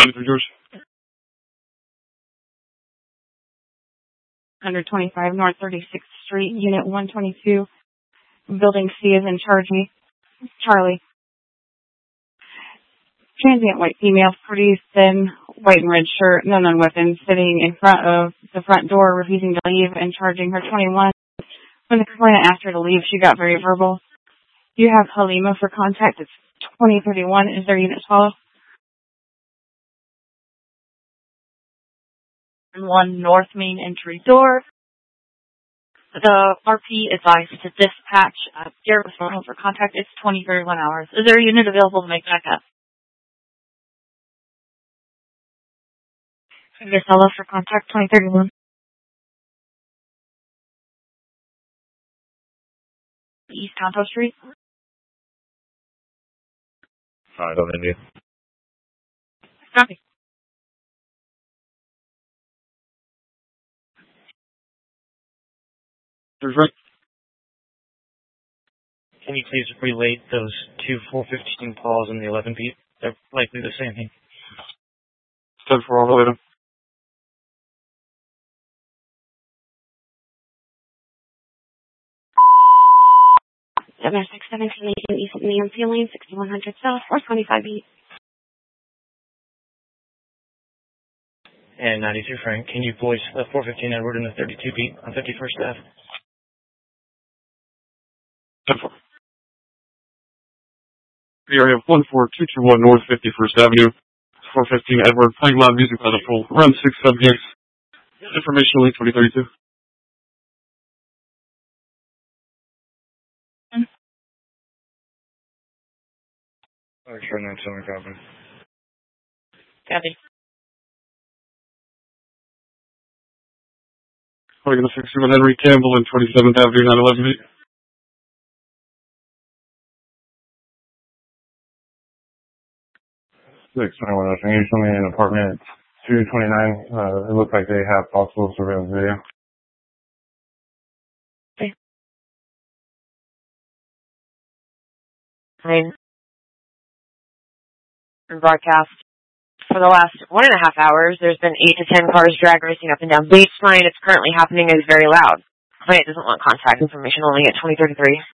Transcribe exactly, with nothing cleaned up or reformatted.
ninety-three George. one twenty-five North thirty-sixth Street, Unit one twenty-two. Building C is in Charlie. Charlie. Transient white female, pretty thin, white and red shirt, no known weapons, sitting in front of the front door, refusing to leave and charging her twenty-one. When the complainant asked her to leave, she got very verbal. You have Halima for contact. It's twenty thirty-one. Is there unit follow? One North Main entry door. The R P advised to dispatch uh, Garrett was for contact. It's twenty thirty-one hours. Is there a unit available to make backup? Yesella for contact twenty thirty-one. East Tonto Street. Alright, I'm in you. Copy. There's right. Can you please relate those two four fifteen calls and the eleven beat? They're likely the same thing. ten four, I'll relate them. seven six seven Canadian East Neon Ceiling, sixty-one hundred South, four twenty-five B. And ninety-two Frank, can you voice the four fifteen Edward and the thirty-two beat on fifty-first Ave? ten four. The area of one four two two one North fifty-first Avenue, four fifteen Edward, playing loud music by the pool, around six seventy-eight. Information link twenty thirty-two. Oh, sure, not telling copy. Copy. We're going to fix you on Henry Campbell and twenty-seventh Avenue, nine eleven eight. six nine one, can you show me an apartment two twenty-nine? Uh, it looks like they have possible surveillance video. Okay. Fine. Broadcast. For the last one and a half hours, there's been eight to ten cars drag racing up and down Baseline. It's currently happening. It's very loud. Client doesn't want contact information only at twenty thirty-three.